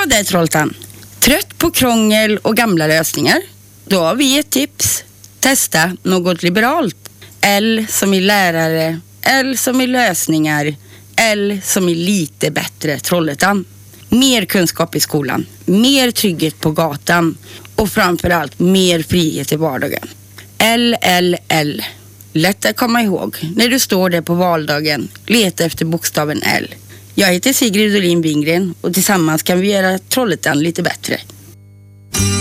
Bra där, Trolltan. Trött på krångel och gamla lösningar? Då har vi ett tips. Testa något liberalt. L som i lärare, L som i lösningar, L som i lite bättre Trollhättan. Mer kunskap i skolan, mer trygghet på gatan och framförallt mer frihet i vardagen. L, L, L. Lätt att komma ihåg när du står där på valdagen. Leta efter bokstaven L. Jag heter Sigrid Olin Wingren och tillsammans kan vi göra Trollhättan lite bättre.